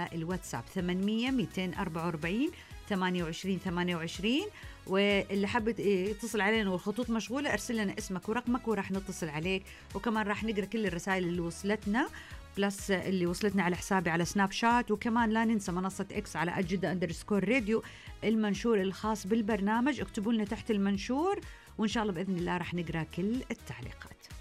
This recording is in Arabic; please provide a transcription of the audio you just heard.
على الواتساب 800 244 28. واللي حابب يتصل علينا والخطوط مشغولة ارسل لنا اسمك ورقمك وراح نتصل عليك. وكمان راح نقرأ كل الرسائل اللي وصلتنا بلس اللي وصلتنا على حسابي على سناب شات. وكمان لا ننسى منصة إكس على @جدة_راديو، المنشور الخاص بالبرنامج. اكتبوا لنا تحت المنشور وإن شاء الله بإذن الله راح نقرأ كل التعليقات.